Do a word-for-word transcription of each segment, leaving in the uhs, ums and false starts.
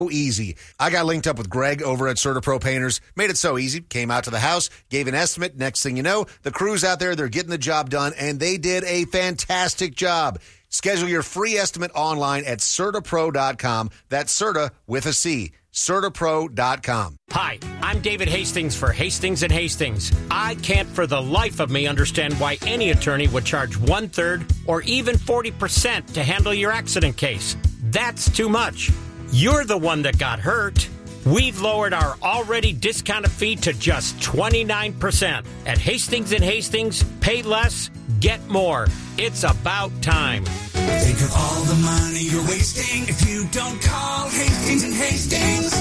easy. I got linked up with Greg over at CertaPro Painters. Made it so easy. Came out to the house, gave an estimate. Next thing you know, the crew's out there. They're getting the job done, and they did a fantastic job. Schedule your free estimate online at Certa Pro dot com. That's Certa with a C. Certa Pro dot com. Hi, I'm David Hastings for Hastings and Hastings. I can't for the life of me understand why any attorney would charge one-third or even forty percent to handle your accident case. That's too much. You're the one that got hurt. We've lowered our already discounted fee to just twenty-nine percent. At Hastings and Hastings, pay less, get more. It's about time. Think of all the money you're wasting if you don't call Hastings and Hastings.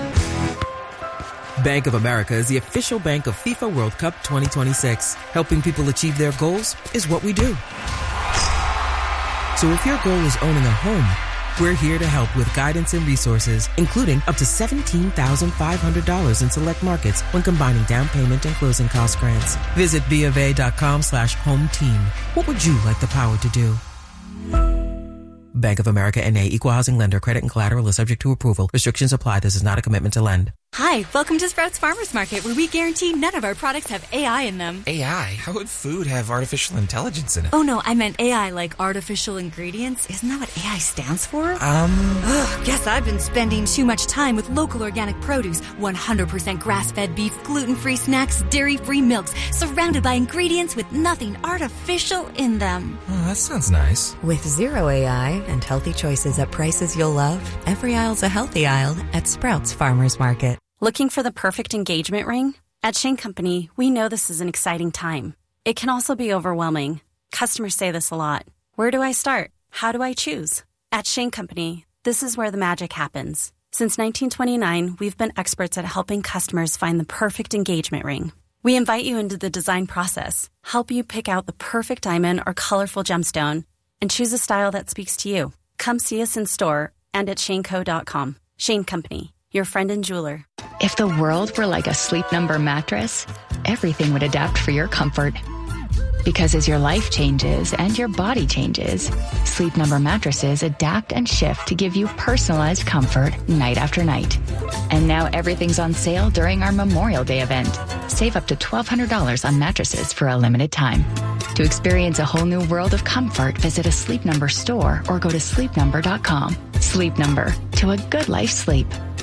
Bank of America is the official bank of FIFA World Cup twenty twenty-six. Helping people achieve their goals is what we do. So if your goal is owning a home, we're here to help with guidance and resources, including up to seventeen thousand five hundred dollars in select markets when combining down payment and closing cost grants. Visit BofA.com slash home team. What would you like the power to do? Bank of America N A, Equal Housing Lender. Credit and collateral is subject to approval. Restrictions apply. This is not a commitment to lend. Hi, welcome to Sprouts Farmers Market, where we guarantee none of our products have A I in them. A I? How would food have artificial intelligence in it? Oh, no, I meant A I like artificial ingredients. Isn't that what A I stands for? Um... Ugh, guess I've been spending too much time with local organic produce, one hundred percent grass-fed beef, gluten-free snacks, dairy-free milks, surrounded by ingredients with nothing artificial in them. Oh, that sounds nice. With zero A I and healthy choices at prices you'll love, every aisle's a healthy aisle at Sprouts Farmers Market. Looking for the perfect engagement ring? At Shane Company, we know this is an exciting time. It can also be overwhelming. Customers say this a lot. Where do I start? How do I choose? At Shane Company, this is where the magic happens. Since nineteen twenty-nine, we've been experts at helping customers find the perfect engagement ring. We invite you into the design process, help you pick out the perfect diamond or colorful gemstone, and choose a style that speaks to you. Come see us in store and at shane co dot com. Shane Company, your friend and jeweler. If the world were like a Sleep Number mattress, everything would adapt for your comfort. Because as your life changes and your body changes, Sleep Number mattresses adapt and shift to give you personalized comfort night after night. And now everything's on sale during our Memorial Day event. Save up to twelve hundred dollars on mattresses for a limited time. To experience a whole new world of comfort, visit a Sleep Number store or go to sleep number dot com. Sleep Number, to a good life sleep.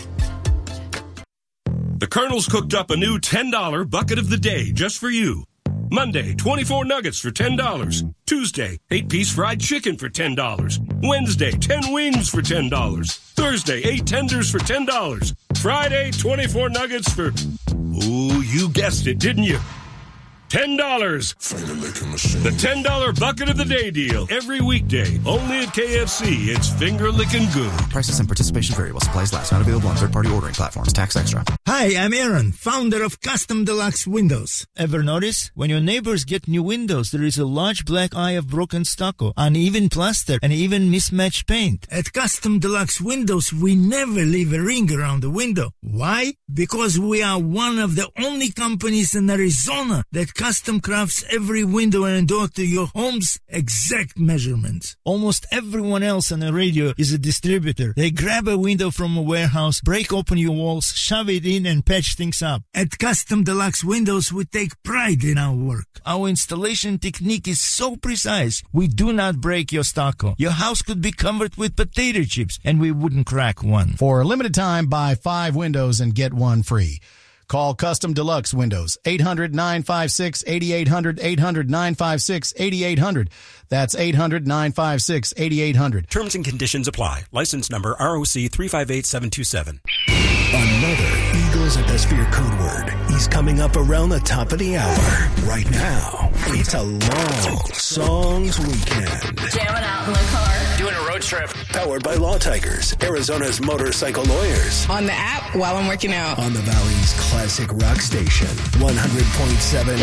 The Colonel's cooked up a new ten dollar bucket of the day just for you. Monday, twenty-four nuggets for ten dollars. Tuesday, eight-piece fried chicken for ten dollars. Wednesday, ten wings for ten dollars. Thursday, eight tenders for ten dollars. Friday, twenty-four nuggets for... Ooh, you guessed it, didn't you? ten dollars. The ten dollar bucket of the day deal. Every weekday. Only at K F C. It's finger licking good. Prices and participation vary while supplies last. Not available on third-party ordering platforms. Tax extra. Hi, I'm Aaron, founder of Custom Deluxe Windows. Ever notice? When your neighbors get new windows, there is a large black eye of broken stucco, uneven plaster, and even mismatched paint. At Custom Deluxe Windows, we never leave a ring around the window. Why? Because we are one of the only companies in Arizona that custom crafts every window and door to your home's exact measurements. Almost everyone else on the radio is a distributor. They grab a window from a warehouse, break open your walls, shove it in, and patch things up. At Custom Deluxe Windows, we take pride in our work. Our installation technique is so precise, we do not break your stucco. Your house could be covered with potato chips, and we wouldn't crack one. For a limited time, buy five windows and get one free. Call Custom Deluxe Windows, eight hundred, nine five six, eight eight hundred, eight hundred, nine five six, eight eight hundred. That's eight hundred, nine five six, eight eight hundred. Terms and conditions apply. License number R O C three five eight seven two seven. Another Eagles at the Sphere code word is coming up around the top of the hour. Right now, it's a long songs weekend. Jamming out in the car. Doing a road trip. Powered by Law Tigers, Arizona's motorcycle lawyers. On the app while I'm working out. On the Valley's classic rock station, one hundred point seven